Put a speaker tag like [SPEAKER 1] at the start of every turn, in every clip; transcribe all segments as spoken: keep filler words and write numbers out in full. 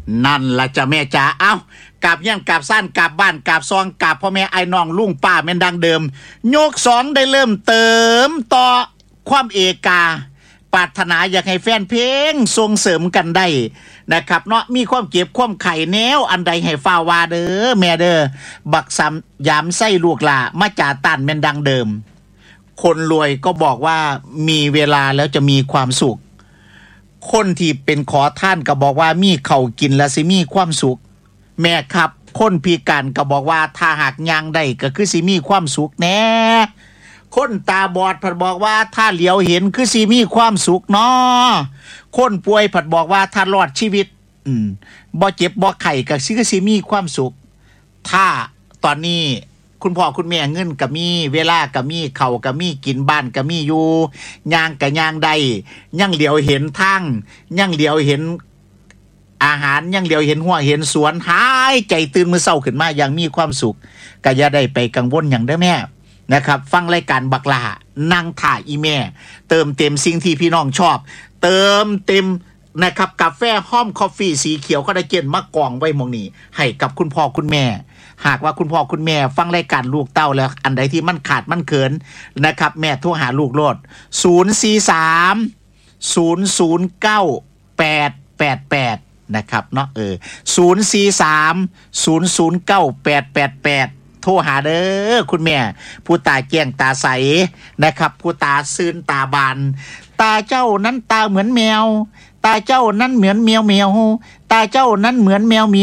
[SPEAKER 1] นั่นล่ะจ้ะแม่จ๋าเอ้ากราบยังกราบซ่านกราบบ้านกราบซองกราบพ่อแม่ไอ้น้องลุงป้าแม่นดังเดิมโยกสองได้เริ่มเติมต่อความเอกาปรารถนาอยากให้แฟนเพลงส่งเสริมกันได้นะครับเนาะมีความเก็บความไข่แนวอันใดให้ฟ้าวาเด้อแม่เด้อบักซ้ำยามไส้ลูกหล่ามาจ่าตันแม่นดังเดิมคนรวยก็บอกว่ามีเวลาแล้วจะมีความสุขคนที่เป็นขอท่านก็บอกว่ามีข้าวกินแล้วสิมีความสุขแม่ครับคนพิการก็บอกว่าถ้าหากย่างได้ก็คือสิมีความสุขแน่คนตาบอดผัดบอกว่าถ้าเหลียวเห็นคือสิมีความสุขเนาะคนป่วยผัดบอกว่าถ้ารอดชีวิตอืมบ่เจ็บบ่ไข้ก็สิคือสิมีความสุขถ้าตอนนี้คุณพ่อคุณแม่เงินก็มีเวลาก็มีข้าวก็มีกินบ้านก็มีอยู่ย่างก็ย่างได้ยังเหลียวเห็นทางยังเหลียวเห็นอาหารยังเหลียวเห็นหัวเห็นสวนหายใจตื่นมื้อเช้าขึ้นมาอย่างมีความสุขก็อย่าได้ไปกังวลหยังเด้อแม่นะครับฟังรายการบักหลานั่งถ่ายอีแม่เติมเต็มสิ่งที่พี่น้องชอบเติมเต็มนะครับกาแฟห้อมคอฟฟี่สีเขียวคอลลาเจนมากองไว้หม้องนี้ให้กับคุณพ่อคุณแม่หากว่าคุณพ่อคุณแม่ฟังรายการลูกเต้าแล้วอันใดที่มันขาดมันเขินนะครับแม่โทรหาลูกโลดศูนย์ สี่ สาม ศูนย์ ศูนย์ เก้า แปด แปด แปดนะครับเนาะเออศูนย์ สี่ สาม ศูนย์ ศูนย์ เก้า แปด แปด แปดโทรหาเด้อคุณแม่ผู้ตาแจ้งตาใสนะครับผู้ตาซื่นตาบานตาเจ้านั้นตาเหมือนแมวตาเจ้านั้นเหมือนแมวแมวตาเจ้านั้นเหมือนแมวแม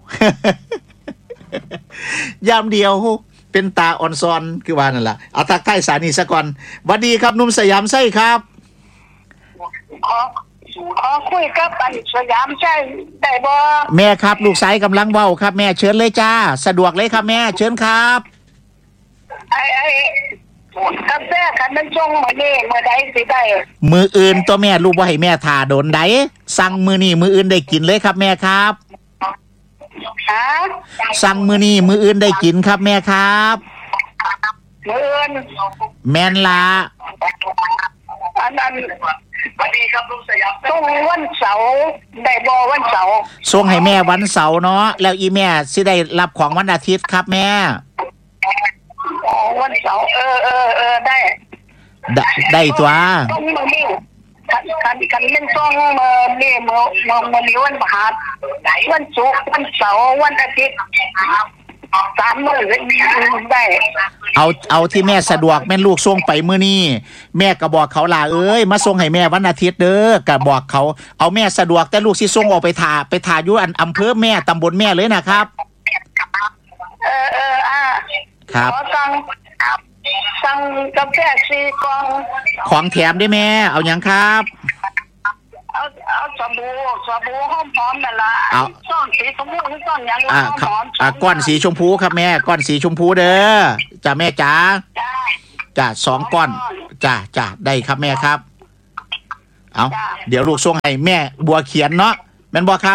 [SPEAKER 1] วยามเดียวเป็นตาอ่อนซอนคือว่านั่นล่ะเอาทักทายสานีซะก่อนสวัสดีครับหนุ่มสยามไส้ครับ
[SPEAKER 2] ขอขอคุยกับอันสยามไส้ได้บ่
[SPEAKER 1] แม่ครับลูกสายกำลังเว้าครับแม่เชิญเลยจ้าสะดวกเลยครับแม่เชิญครับ
[SPEAKER 2] ไอ้ไอ้กาแฟคันมันส่งมานี่มื้อใดสิได้
[SPEAKER 1] มื้ออื่นตัวแม่ลูกบ่ให้แม่ท่าโดนใดสั่งมื้อนี้มื้ออื่นได้กินเลยครับแม่ครับ
[SPEAKER 2] ฮะ
[SPEAKER 1] สั่งมื้อนี้มื้ออื่นได้กินครับแม่ครับ
[SPEAKER 2] มื้ออื่น
[SPEAKER 1] แม่นล่ะ
[SPEAKER 2] อันนั้นสวัสดีครับลุงสยามส่งวันเสาร์ได้บ่วันเสาร์
[SPEAKER 1] ส่งให้แม่วันเสาร์เนาะแล้วอีแม่สิได้รับของวันอาทิตย์ครับแม่
[SPEAKER 2] อ๋อวันเสาร์เออเออเออได้
[SPEAKER 1] ได้ได้ตัว
[SPEAKER 2] ส่งมื้อนี้คันคันคันมันส่งมื้อนี้มื้อมื้อนี้วันพฤหัสวันศุกร์วันเสาร์วันอาทิตย์สามมื้อได้
[SPEAKER 1] เอาเอาที่แม่สะดวกแม่ลูกส่งไปมื้อนี้แม่ก็บอกเขาล่ะเอ้ยมาส่งให้แม่วันอาทิตย์เด้อก็บอกเขาเอาแม่สะดวกแต่ลูกสิส่งออกไปถ่าไปถ่าอยู่อันอำเภอแม่ตำบลแม่เลยนะครับ
[SPEAKER 2] เออเอออ่า
[SPEAKER 1] ครับ
[SPEAKER 2] ขอสั่งสั่งกาแฟสี่กล่อง
[SPEAKER 1] ของแถมได้แม่เอาหยังครับ
[SPEAKER 2] เอาเอาสบู่สบู่หอมๆนั่นล่ะเอาซ่อนสีชมพูหรือซ่อนหยัง
[SPEAKER 1] อ่าหอมอ่าก้อนสีชมพูครับแม่ก้อนสีชมพูเด้อจ้าแม่จ๋าจ้าสองก้อนจ้าจ้าได้ครับแม่ครับเอาเดี๋ยวลูกส่งให้แม่บัวเขียนเนาะแม่นบ่ครับ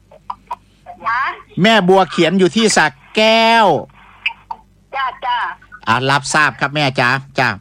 [SPEAKER 1] แม่บัวเขียนอยู่ที่สระแก้ว
[SPEAKER 2] จ้าจ้า
[SPEAKER 1] อ่ารับทราบครับแม่จ๋าจ้า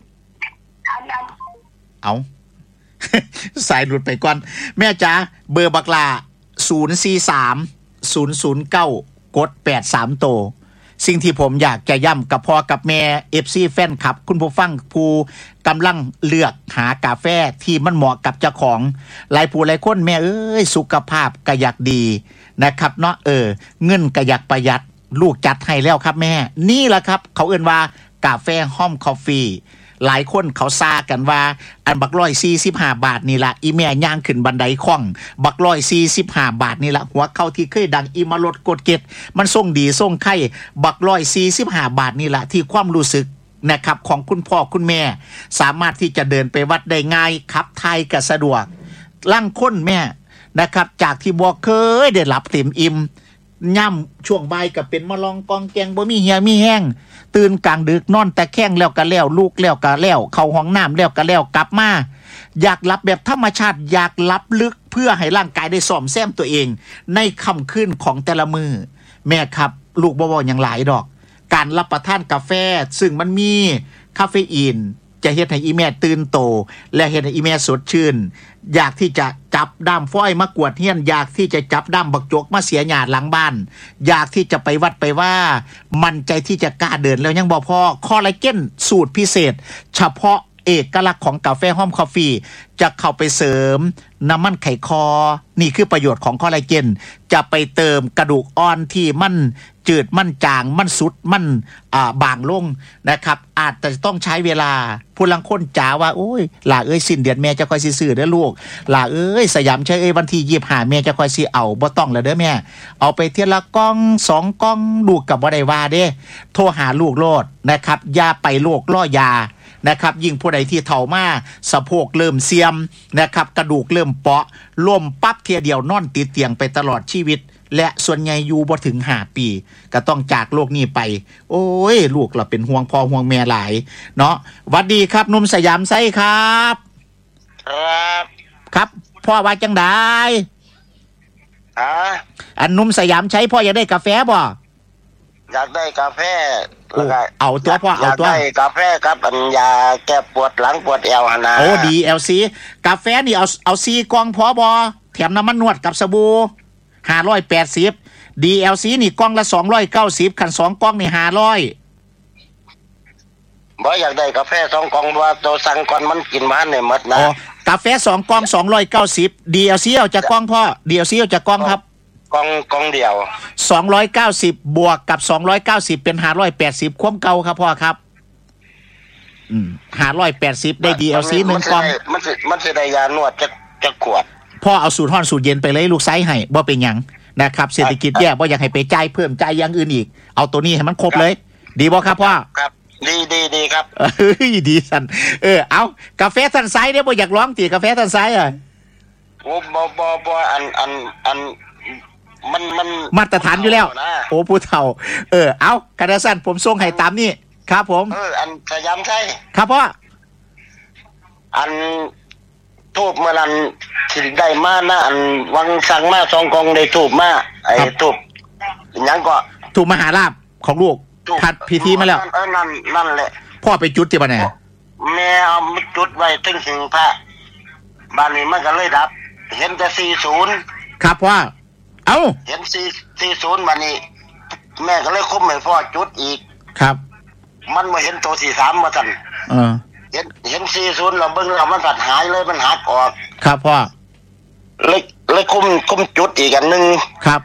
[SPEAKER 1] เอาสายหลุดไปก่อนแม่จ๋าเบอร์บักลาศูนย์ สี่ สาม ศูนย์ ศูนย์ เก้ากดแปดสามโตสิ่งที่ผมอยากจะย้ำกับพ่อกับแม่ เอฟ ซี แฟนคลับคุณผู้ฟังผู้กำลังเลือกหากาแฟที่มันเหมาะกับเจ้าของหลายผู้หลายคนแม่เอ้ยสุขภาพก็อยากดีนะครับเนาะเออเงินก็อยากประหยัดลูกจัดให้แล้วครับแม่นี่แหละครับเขาเอิ้นว่ากาแฟห้อมคอฟฟี่หลายคนเขาซากันว่าอันบักร้อยสี่สิบห้าบาทนี่ละอีแม่ย่างขึ้นบันไดคล่องบักร้อยสี่สิบห้าบาทนี่ละหัวเข้าที่เคยดังอีมาลดกดเก็ดมันส่งดีส่งไข่บักร้อยสี่สิบห้าบาทนี่ละที่ความรู้สึกนะครับของคุณพ่อคุณแม่สามารถที่จะเดินไปวัดได้ง่ายขับถ่ายก็สะดวกล่างค้นแม่นะครับจากที่บ่เคยได้หลับเต็มอิ่มย่ำช่วงบ่ายก็เป็นมะลองกองแกงบ่มีเหี่ยมีแห้งตื่นกลางดึกนอนแต่แข้งแล้วก็แล้วลูกแล้วก็แล้วเข้าห้องน้ำแล้วก็แล้วกลับมาอยากหลับแบบธรรมชาติอยากหลับลึกเพื่อให้ร่างกายได้ซ่อมแซมตัวเองในค่ำคืนของแต่ละมื้อแม่ครับลูกบ่ๆอย่างหลายดอกการรับประทานกาแฟซึ่งมันมีคาเฟอีนจะเฮ็ดให้อีแม่ตื่นโตและเฮ็ดให้อีแม่สดชื่นอยากที่จะจับด้ามฝ้อยมากวดเฮียนอยากที่จะจับด้ามบักจกมาเสียหยาดหลังบ้านอยากที่จะไปวัดไปว่ามั่นใจที่จะกล้าเดินแล้วยังบ่พอคอลลาเจนสูตรพิเศษเฉพาะเอกลักษณ์ของกาแฟหอมคอฟฟี่จะเข้าไปเสริมน้ำมันไขคอนี่คือประโยชน์ของคอลลาเจนจะไปเติมกระดูกอ่อนที่มันจืดมันจางมันสุดมันอ่าบางลงนะครับอาจจะต้องใช้เวลาผู้ลังคนจ๋าว่าโอ้ยหล่าเอ้ยสิ้นเดือนแม่จะคอยซื้อเด้อลูกหล่าเอ้ยสยามใช้เอ้ยวันที่ยี่สิบห้าแม่จะคอยซื้อเอาบ่ต้องแล้วเด้อแม่เอาไปเทียละกล่องสองกล่องลูกกับบ่ได้ว่าเด้โทรหาลูกโลดนะครับอย่าไปโลกล่อยานะครับยิ่งผู้ใดที่เฒ่ามาสะโพกเริ่มเสียมนะครับกระดูกเริ่มเปาะล้มปั๊บเทียเดียวนอนติดเตียงไปตลอดชีวิตและส่วนใหญ่อยู่บ่ถึงห้าปีก็ต้องจากโลกนี้ไปโอ้ยลูกเราเป็นห่วงพ่อห่วงแม่หลายเนาะหวัดดีครับหนุ่มสยามไซครับ
[SPEAKER 3] ครับ
[SPEAKER 1] ครับพ่อว่าจังได๋
[SPEAKER 3] อ่า
[SPEAKER 1] อันหนุ่มสยามใช้พ่ออยากได้กาแฟบ่
[SPEAKER 3] อยากได้กาแฟ
[SPEAKER 1] เอาตัวพ่อเอาตัว
[SPEAKER 3] อยากได้กาแฟครับอันยาแก้ปวดหลังปวดเอวหั่นนะ
[SPEAKER 1] โอ้ ดี แอล ซี กาแฟนี่เอาเอาสี่กล่องพอบ่แถมน้ำมันนวดกับสบู่ห้าร้อยแปดสิบ ดี แอล ซี นี่กล่องละสองร้อยเก้าสิบคันสองกล่องนี่ห้าร้อย
[SPEAKER 3] บ่อยากได้กาแฟสองกล่องว่าตัวสั่งก่อนมันกินมาได้หมดนะ
[SPEAKER 1] อ๋อกาแฟสองกล่องสองร้อยเก้าสิบ ดี แอล ซี เอาจากกล่องพ่อ ดี แอล ซี เอาจากกล่องครับ
[SPEAKER 3] กล่องกล่องเดียว
[SPEAKER 1] สองร้อยเก้าสิบบวกกับสองร้อยเก้าสิบเป็นห้าร้อยแปดสิบความเก่าครับพ่อครับอืมห้าร้อยแปดสิบได้ ดี แอล ซี หนึ่งกล่อง
[SPEAKER 3] มันสิมันสิได้ยานวดจักจักขวด
[SPEAKER 1] พ่อเอาสูตรร้อนสูตรเย็นไปเลยลูกไซส์ให้บ่เป็นหยังนะครับเศรษฐกิจแย่บ่อยากให้ไปจ่ายเพิ่มจ่ายอย่างอื่นอีกเอาตัวนี้ให้มันครบเลยดีบ่ครับพ่อ
[SPEAKER 3] ครับดีดีดีครับ
[SPEAKER 1] เฮ้ยดีสันเออเอากาแฟทันไซส์เด้บ่อยากร้องติกาแฟทันไซส์อ่ะ
[SPEAKER 3] โอ้บ่บ่บ่อันอันอันมันมัน
[SPEAKER 1] มาตรฐานอยู่แล้วโอ้ผู้เฒ่าเออเอากระดาษผมส่งให้ตามนี่ครับผม
[SPEAKER 3] เอออันสยามใช่
[SPEAKER 1] ครับพ่อ
[SPEAKER 3] อันทูบเมื่อนั้นที่ได้มานะอันวังสั่งมาสองกองได้ทูบมาไอ้ทูบยังก็
[SPEAKER 1] ทูบมหาลาภของลูกทัดพิธีมาแล้ว
[SPEAKER 3] เออนั่นนั่นแหละ
[SPEAKER 1] พ่อไปจุดที่บ้านไหน
[SPEAKER 3] แม่เอาจุดไว้ถึงถึงพระบ้านนี้มันก็เลยดับเห็นแต่สี่สิบ
[SPEAKER 1] ครับพ่อเอ้า
[SPEAKER 3] เห็นสี่สี่ศูนย์วันนี้แม่ก็เลยคุมให้พ่อจุดอีก
[SPEAKER 1] ครับ
[SPEAKER 3] มันมาเห็นตัวสี่สามมาสั่น
[SPEAKER 1] เออ
[SPEAKER 3] เห็นเห็นสี่ศูนย์เราเบิ่งเรามันตัดหายเลยมันหักออก
[SPEAKER 1] ครับพ่อ
[SPEAKER 3] เลยเลยคุมคุมจุดอีกอันหนึ่ง
[SPEAKER 1] ครับ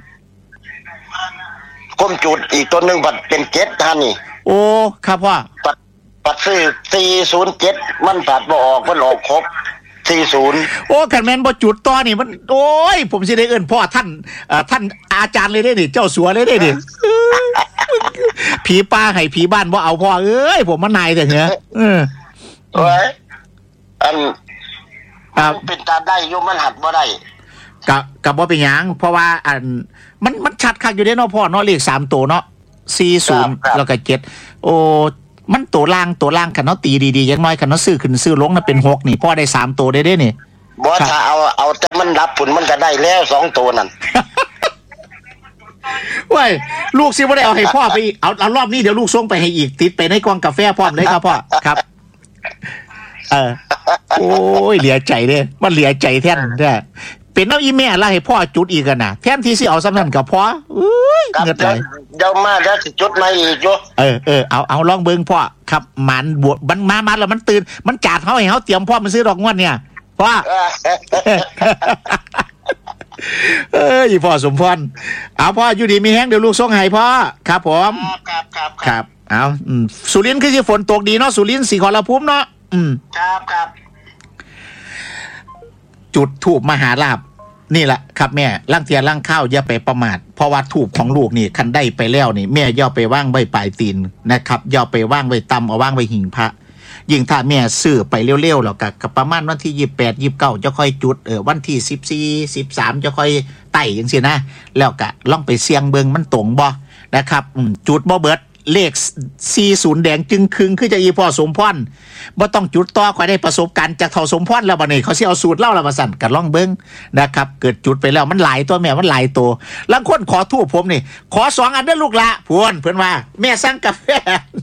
[SPEAKER 3] คุมจุดอีกตัวหนึ่งปัดเป็นเจ็ดท่านนี่
[SPEAKER 1] โอ้ครับพ่อ
[SPEAKER 3] ปัดปัดซื้อสี่ศูนย์เจ็ดมันตัดบ่ออกมันออกครบสี่ศูนย์
[SPEAKER 1] โอ้ขันแมนบ่จุดต่อนี่มันโอ้ยผมสิได้เอิ้นพ่อท่านเอ่อท่านอาจารย์เลยได้ดิเจ้าสัวเลยได้ดิผีป้าให้ผีบ้านบ่เอาพ่อเอ้ยผมมันนายแต่เนี้ยเออ
[SPEAKER 3] โอ้ยอันครับเป็นตาได้อยู่มันหัดบ่ได้
[SPEAKER 1] กะกะบ่เป็นหยังเพราะว่าอันมันมันชัดคักอยู่เด้เนาะพ่อเนาะเลขสามตัวเนาะสี่สิบแล้วก็เจ็ดโอ้มันตัวล่างตัวล่างคันเนาะตีดีๆอย่างน้อยคันเนาะซื้อขึ้นซื้อลงน่ะเป็นหกนี่พ่อได้สามตัวได้เด้นี่
[SPEAKER 3] บ่ถ้าเอาเอาแต่มันรับผลมันก็ได้แล้วสองตัวนั่น
[SPEAKER 1] เว้ยลูกสิบ่ได้เอาให้พ่อไปเอาเอารอบนี้เดี๋ยวลูกส่งไปให้อีกติดไปในกล่องกาแฟพร้อมเลยครับพ่อครับเออโอ้ยเหลียใจเด้มันเหลียใจแท้แท้เป็นน้ำอีแม่ล่ะให้พ่อจุดอีกกันน่ะแทนที่สิเอาซ้ำนั่นก็พอเอ้ยเงิดเลย
[SPEAKER 3] เดี๋ยวมาแล้วสิจุดใหม่อีกอยู่
[SPEAKER 1] เออเออเอาเอาลองเบิ่งพ่อครับหมันบวชมันมามาแล้วมันตื่นมันจาดเฮาให้เฮาเตรียมพ่อมันซื้อดอกงวดเนี่ยพ่อเอ้ยพ่อสมพรเอาพ่ออยู่ดีมีแฮงเดี๋ยวลูกส่งให้พ่อครับผม
[SPEAKER 3] ครับครับ
[SPEAKER 1] ครับเอาอืมสุรินทร์คือสิฝนตกดีเนาะสุรินทร์ศรีขอรภูมิเนาะอืม
[SPEAKER 3] ครับครับ
[SPEAKER 1] จุดธูปมหาลาภนี่แหละครับแม่ล่างเทียนล่างข้าวอย่าไปประมาทเพราะว่าธูปของลูกนี่คันได้ไปแล้วนี่แม่ย่อไปว่างไว้ปลายตีนนะครับย่อไปว่างไว้ตำเอาว่างไว้หิ่งพระยิ่งถ้าแม่ซื้อไปเร็วๆแล้วก็ประมาณวันที่ยี่สิบแปด ยี่สิบเก้าจะค่อยจุดเออวันที่สิบสี่ สิบสามจะค่อยไต่จังซี่นะแล้วก็ลองไปเสี่ยงเบิ่งมันตรงบ่นะครับอืมจุดบ่เบิดเลขสี่สิบแดงจึงครึ่งคือจะอีพ่อสมพรบ่ต้องจุดต่อค่อยได้ประสบการณ์จากเฒ่าสมพรแล้วบัดนี้เขาสิเอาสูตรเล่าแล้วมาสั่นก็ลองเบิ่งนะครับเกิดจุดไปแล้วมันหลายตัวแม่มันหลายตัวลางคนขอทูบผมนี่ขอสองอันเด้อลูกละพวนเพิ่นว่าแม่สั่งกาแฟ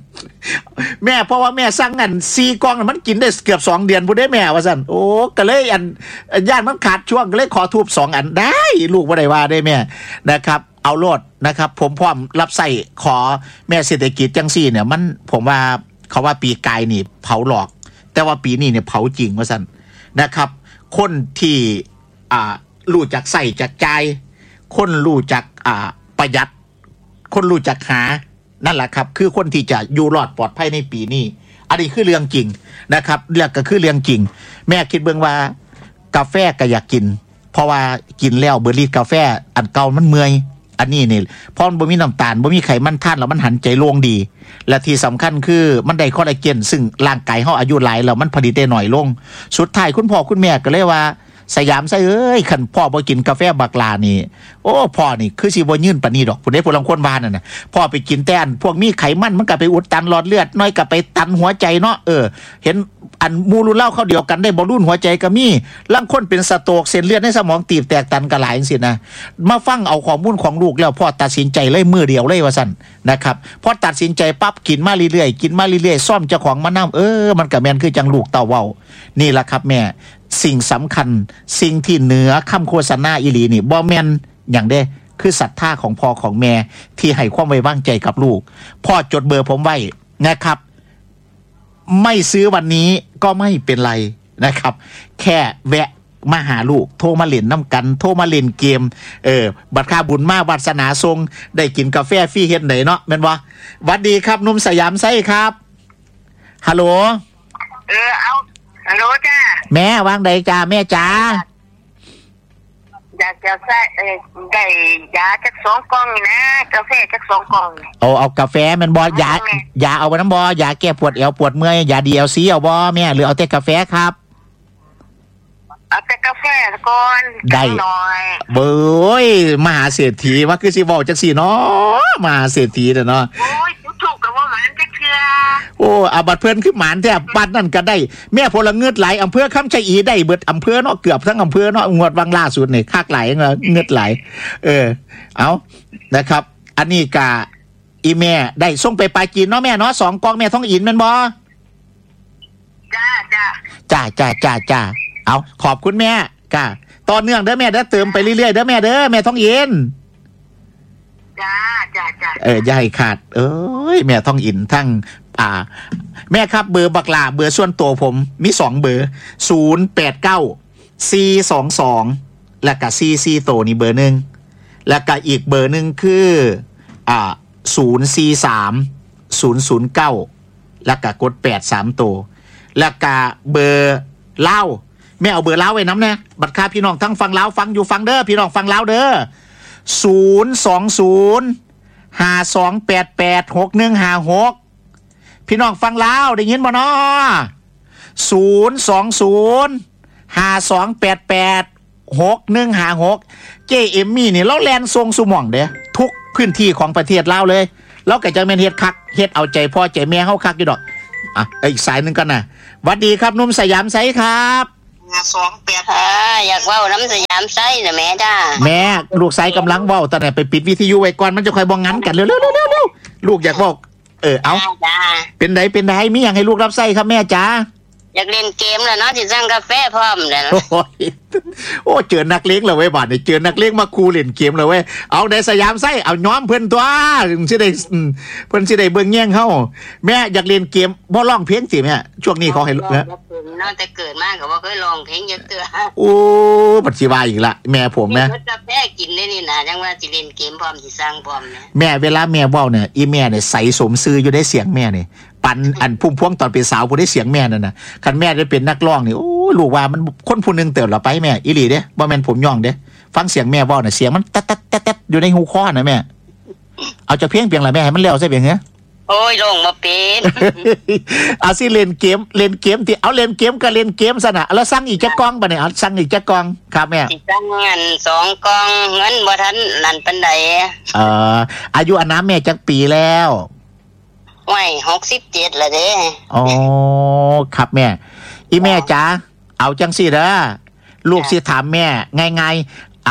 [SPEAKER 1] แม่เพราะว่าแม่สั่งอันสี่กล่องมันกินได้เกือบสองเดือนพุ่นได้แม่ว่าซั่นโอ้ก็เลยอันย่านมันขาดช่วงก็เลยขอทูบสองอันได้ลูกบ่ได้ว่าได้แม่นะครับเอาโลดนะครับผมพร้อมรับใส่ขอแม่เศรษฐกิจจังซี่เนี่ยมันผมว่าเขาว่าปีกายนี่เผาหลอกแต่ว่าปีนี้เนี่ยเผาจริงว่าซั่นนะครับคนที่อ่ารู้จักใส่จักจ่ายคนรู้จักอ่าประหยัดคนรู้จักหานั่นแหละครับคือคนที่จะอยู่รอดปลอดภัยในปีนี้อันนี้คือเรื่องจริงนะครับเรื่องก็คือเรื่องจริงแม่คิดเบิ่งว่ากาแฟก็อยากกินเพราะว่ากินแล้วเบอร์รี่กาแฟอันเก่ามันเมื่อยอันนี้นี่เพราะมันบ่มีน้ำตาลบ่มีไขมันทานแล้วมันหันใจโล่งดีและที่สำคัญคือมันได้คอลลาเจนซึ่งร่างกายเฮาอายุหลายแล้วมันผลิตได้น้อยลงสุดท้ายคุณพ่อคุณแม่ก็เลยว่าสยามไสเอ้ยคันพ่อบ่กินกาแฟบักลานี่โอ้พ่อนี่คือสิบ่ยืนปานนี้ดอกผู้ใดผู้ลางคนว่านั่นน่ะพ่อไปกินแต่อันพวกมีไขมันมันก็ไปอุดตันหลอดเลือดน้อยก็ไปตันหัวใจเนาะเออเห็นอันหมู่รุ่นเล่าเขาเดียวกันได้บ่รุ่นหัวใจก็มีลางคนเป็นสโตรกเส้นเลือดในสมองตีบแตกตันก็หลายจังซี่นะมาฟังเอาข้อมูลของลูกแล้วพ่อตัดสินใจเลยมื้อเดียวเลยว่าซั่นนะครับพอตัดสินใจปั๊บกินมาเรื่อยๆกินมาเรื่อยๆซ่อมเจ้าของมานำเออมันก็แม่นคือจังลูกเต้าเว้านี่ล่ะครับแม่สิ่งสำคัญสิ่งที่เหนือคำโฆษณาอีหลีนี่บ่แม่นอย่างเด้คือศรัทธาของพ่อของแม่ที่ให้ความไว้วางใจกับลูกพ่อจดเบอร์ผมไว้นะครับไม่ซื้อวันนี้ก็ไม่เป็นไรนะครับแค่แวะมาหาลูกโทรมาเล่นน้ำกันโทรมาเล่นเกมเออบัตรค่าบุญมาวาสนาทรงได้กินกาแฟฟรีเฮ็ดไหนเนาะแม่นบ่หวัดดีครับหนุ่มสยามไซครับฮัลโหล
[SPEAKER 2] เออเอาฮัลโหลจ้า
[SPEAKER 1] แม่วางใดจ้าแม่จ้า
[SPEAKER 2] อยากจะใส่เออได้ยาจักสองกล่องนะกาแฟจักสองกล่อง
[SPEAKER 1] เอาเอากาแฟแม่นบ่ยายาเอาไปน้ำบ่ยาแก้ปวดเอวปวดเมื่อยยา ดี แอล ซี เอาบ่แม่หรือเอาแต่กาแฟครับ
[SPEAKER 2] เอาแต่กาแฟก่อนได้หน่อย
[SPEAKER 1] เบ้ยมหาเศรษฐีว่าคือสิเว้าจังซี่เนาะมหาเศรษฐีเด้อเนาะ
[SPEAKER 2] โอ้ยถูกกับว่าหมานจักเทื่อ
[SPEAKER 1] โอ้อาบัดเพิ่นคือหมานแท้ปัดนั่นก็ได้แม่พลเงือดไหลอำเภอคำชัยอีได้เบิดอำเภอเนาะเกือบทั้งอำเภอเนาะงวดวังล่าสุดนี่คักไหลเงือดไหลเออเอานะครับอันนี้กะอีแม่ได้ส่งไปปลายจีนเนาะแม่เนาะสองกล่องแม่ท้องอินแม่นบ่
[SPEAKER 2] จ้าจ้า
[SPEAKER 1] จ้าจ้าจ้าจ้าเอาขอบคุณแม่กะต่อเนื่องเด้อแม่เด้อเติมไปเรื่อยๆเด้อแม่เด้อแม่ท้องอิน
[SPEAKER 2] จ้าจ้าจ้า
[SPEAKER 1] เอออย่าให้ขาดเอ้ยแม่ท้องอินทั้งอ่าแม่ครับเบอร์บักลาเบอร์ส่วนตัวผมมีสองเบอร์ศูนย์แปดเก้า สี่สองสองแล้วก็สี่สี่โตนี่เบอร์หนึ่งแล้วก็อีกเบอร์หนึ่งคืออ่าศูนย์สี่สาม ศูนย์ศูนย์เก้าแล้วก็กดแปดสามโตแล้วก็เบอร์เล่าแม่เอาเบอร์เล่าไว้น้ำนะบัตรค่าพี่น้องทั้งฟังเล่าฟังอยู่ฟังเด้อพี่น้องฟังเล่าเด้อศูนย์สองศูนย์ห้าสองแปดแปดหกหนึ่งห้าหกพี่น้องฟังแล้วได้ยินบ่เนาะศูนย์สองศูนย์ห้าสองแปดแปดหกหนึ่งห้าหกเจเอมมี่นี่เราแลนทรงสุหม่องเด้ทุกพื้นที่ของประเทศลาวเลยเราก็จะแม่นเฮ็ดคักเฮ็ดเอาใจพ่อใจแม่เฮาคักอยู่ดอกอ่ะอีกสายนึงกันน่ะหวัดดีครับหนุ่มสยามไซครับ
[SPEAKER 2] สองแปดค่ะอยากเว้าน้ำสยามไซน่ะแม่จ้า
[SPEAKER 1] แม่ลูกไซกำลังเว้าตอนนี้ไปปิดวิทยุไว้ก่อนมันจะค่อยบ่งั้นกันเร็วๆๆๆลูกอยากเว้าเออเอาเป็นไดเป็นไดมีหยังให้ลูกรับไซครับแม่จ๋า
[SPEAKER 2] อยากเล่นเกมแล้วเนาะสิสั่งกาแฟพร้อมแล้วโอ้ย
[SPEAKER 1] โอ้เจอนักเลงแล้วเว้ยบาดนี่เจอนักเลงมาคูเล่นเกมแล้วเว้ยเอาได้สยามไซเอาย้อมเพิ่นตัวสิได้เพิ่นสิได้เบิ่งแย่งเฮาแม่อยากเล่นเกมบ่ร้องเพลงสิแม่ช่วงนี้เขาให้เนาะ
[SPEAKER 2] แต่เกิดมาก็บ่เคยร้องเพลงจักเทื่อ
[SPEAKER 1] โอ้บัดสิว่าอีกละแม่ผมแม่
[SPEAKER 2] กาแฟกินได้นี่นะจังว่าสิเล่นเกมพร้อมสิสั่งพร้อมนะ
[SPEAKER 1] แม่เวลาแม่เว้าเนี่ยอีแม่เนี่ยใสสมซื่ออยู่ได้เสียงแม่นี่ปันอันพุ่มพวงตอนเป็นสาวผู้ได้เสียงแม่นั่นน่ะคันแม่ได้เป็นนักร้องนี่โอ้ลูกว่ามันคนผู้นึงเติบละไปแม่อีหลีเด้บ่แม่นผมย่องเด้ฟังเสียงแม่เว้าน่ะเสียงมันตัดๆๆๆอยู่ในหูคอน่ะแม่เอาจะเพียงเพียงล่ะแม่ให้มันแล้วซะเพียงเฮ้
[SPEAKER 2] โอ้ยร้องบ่เป็น
[SPEAKER 1] เอาสิเล่นเกมเล่นเกมที่เอาเล่นเกมก็เล่นเกมซะน่ะแล้วสั่งอีกจักกล่องบัดนี้เอาสั่งอีกจักกล่องครับแม่
[SPEAKER 2] สิสั่งเงินสองกล่องเงินบ่ทันนั่นปานใด
[SPEAKER 1] เอ่ออายุอานามแม่จักปีแล้ว
[SPEAKER 2] โอ้ยหกสิบเจ็ดแล้วเด้
[SPEAKER 1] อ๋อครับแม่อีแม่จ๋าเอาจังซี่เด้อลูกสิถามแม่ง่ายๆอัน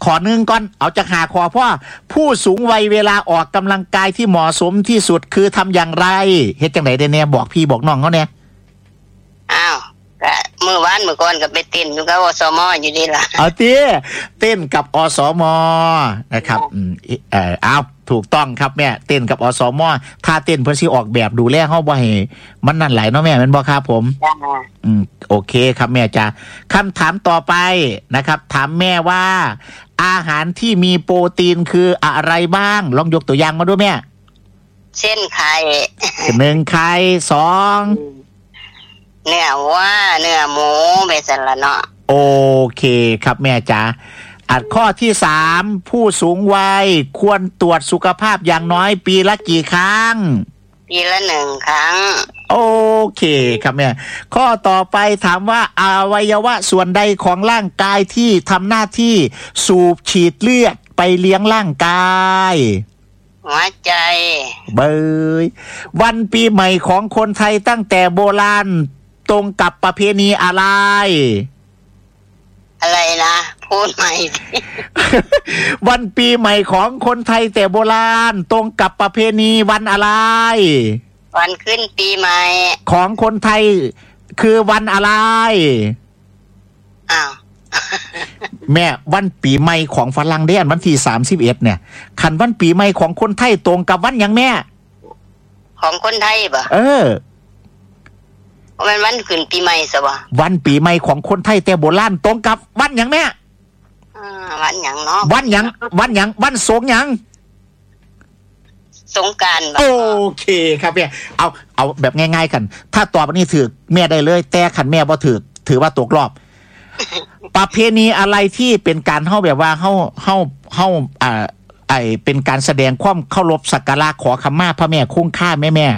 [SPEAKER 1] ขอหนึ่งก่อนเอาจากหาขอพ่อผู้สูงวัยเวลาออกกำลังกายที่เหมาะสมที่สุดคือทำอย่างไรเฮ็ดจังไดได้แน่บอกพี่บอกน้องเขาเนี่ย
[SPEAKER 4] อ้าวก็มื้อวานมื้อก่อนก็ไปเต้นอยู่กับอสมอยู่ดีล่ะ
[SPEAKER 1] เอาติเต้นกับอสมนะครับอืมเอ่อเอาถูกต้องครับแม่เต้นกับอสมถ้าเต้นเพิ่นสิออกแบบดูแลเฮาบ่ให้มันนั่นไหลเนาะแม่แม่นบ่ครับผมอืมโอเคครับแม่จ้าคำถามต่อไปนะครับถามแม่ว่าอาหารที่มีโปรตีนคืออะไรบ้างลองยกตัวอย่างมาดูแม่
[SPEAKER 4] เช่นไข่
[SPEAKER 1] หนึ่งไข่สอง
[SPEAKER 4] เนื้อวัวเนื้อหมูไปสั่นละเนาะ
[SPEAKER 1] โอเคครับแม่จ๋าอัดข้อที่สามผู้สูงวัยควรตรวจสุขภาพอย่างน้อยปีละกี่ครั้ง
[SPEAKER 4] ปีละหนึ่งครั้ง
[SPEAKER 1] โอเคครับแม่ข้อต่อไปถามว่าอวัยวะส่วนใดของร่างกายที่ทำหน้าที่สูบฉีดเลือดไปเลี้ยงร่างกาย
[SPEAKER 4] หัวใจ
[SPEAKER 1] เบยวันปีใหม่ของคนไทยตั้งแต่โบราณตรงกับประเพณีอะไร
[SPEAKER 4] อะไรนะพูดใหม่
[SPEAKER 1] วันปีใหม่ของคนไทยแต่โบราณตรงกับประเพณีวันอะไร
[SPEAKER 4] วันขึ้นปีใหม่
[SPEAKER 1] ของคนไทยคือวันอะไร
[SPEAKER 4] อ้าว
[SPEAKER 1] แม่วันปีใหม่ของฝรั่งเด้อันวันที่สามสิบเอ็ดเนี่ยคันวันปีใหม่ของคนไทยตรงกับวันหยังแม่
[SPEAKER 4] ของคนไทยบ่
[SPEAKER 1] เออ
[SPEAKER 4] มันวันขึ้นปีใหม่ซะบ่
[SPEAKER 1] วันปีใหม่ของคนไทยแต่โบราณตรงกับวันหยังแม่
[SPEAKER 4] อ่าวันหยังเนาะ
[SPEAKER 1] วันหยังวันหยังวันสงหยัง
[SPEAKER 4] สงกรานต์
[SPEAKER 1] โอเคครับแม่เอาเอาแบบง่ายๆกันถ้าตอบอันนี้ถือแม่ได้เลยแต่คันแม่บ่ถือถือว่าตกรอบ ประเพณีอะไรที่เป็นการเฮาแบบว่าเฮาเฮาเฮาอ่าไอเป็นการแสดงความเคารพสักการะขอขมาพระแม่คงค่าแม่แม่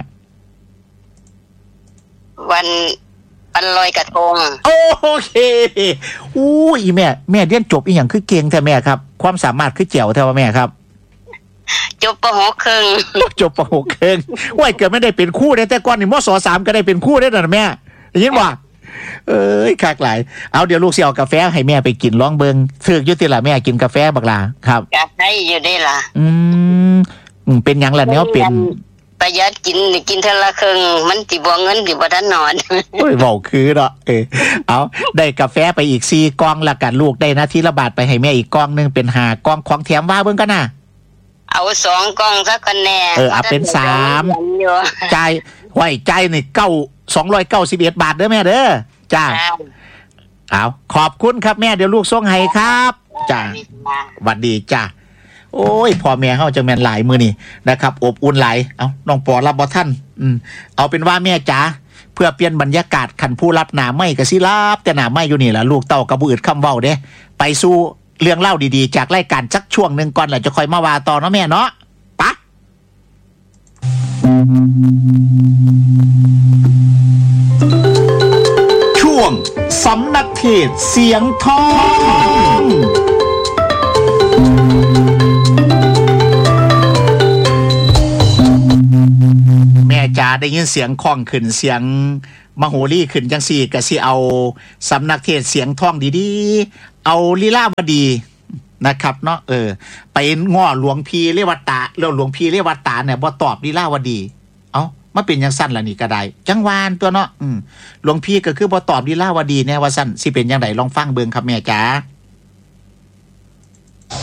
[SPEAKER 4] วันวันลอยกระทง
[SPEAKER 1] โอเคอู้ยแม่แม่เรียนจบอีหยังคือเก่งแท้แม่ครับความสามารถคือแจ๋วแท้ว่าแม่ครับ
[SPEAKER 4] จบป.หก ครึ่ง
[SPEAKER 1] จบป.หก ครึ่งว่าเกิดไม่ได้เป็นครูได้แต่ก่อนนี่ม.ศ.สามก็ได้เป็นครูได้น่ะแม่ได้ยินบ่เอ้ยคักหลายเอาเดี๋ยวลูกสิเอากาแฟให้แม่ไปกินลองเบิ่งถึกอยู่ติล่ะแม่กินกาแฟบักล่ะครับ
[SPEAKER 4] กาแฟอยู่ได้ล่ะ
[SPEAKER 1] อืมเป็นหยังล่ะแนวเป็น
[SPEAKER 4] ประหยัดกินกินเท่าละครึ่งมันสิบ่เงินสิบ่ทันนอน
[SPEAKER 1] โอ้ยเว้าคือเนาะเออเอาได้กาแฟไปอีกสี่กล่องละกันลูกได้นาทีละบาทไปให้แม่อีกกล่องนึงเป็นห้ากล่องของแถมว่าเบิ่งกันน่ะ
[SPEAKER 4] เอาสองกล่องซักกันแน่
[SPEAKER 1] เออเอาเป็นสามจ่ายไว้จ่ายนี่เก้า สองร้อยเก้าสิบเอ็ดบาทเด้อแม่เด้อจ้าเอาขอบคุณครับแม่เดี๋ยวลูกส่งให้ครับจ้าหวัดดีจ้าโอ้ยพ่อแม่เฮาจังแม่นหลายมื้อนี่นะครับอบอุ่นหลายเอ้าน้องปอรับบ่ทันอืมเอาเป็นว่าแม่จ๋าเพื่อเปลี่ยนบรรยากาศคันผู้รับหน้าไม่ก็สิรับแต่หน้าไม่อยู่นี่ล่ะลูกเต้าก็บ่อึดคำเว้าเด้ไปสู่เรื่องเล่าดีๆจากรายการจักช่วงนึงก่อนแล้วจะค่อยมาว่าต่อเนาะแม่เนาะปะช่วงสำนักเทศเสียงทองแม่จ๋าได้ยินเสียงคล้องขึ้นเสียงมโหรีขึ้นจังซี่ก็สิเอาสำนักเทศเสียงทองดีๆเอาลีลาวดีนะครับเนาะเออไปง้อหลวงพี่เรวัตตาแล้วหลวงพี่เรวัตตาเนี่ยบ่ตอบลีลาวดีเอ้ามาเป็นจังซั่นล่ะนี่ก็ได้จังหวานตัวเนาะอืมหลวงพี่ก็คือบ่ตอบลีลาวดีแน่ว่าซั่นสิเป็นจังไดลองฟังเบิ่งครับแม่จ๋า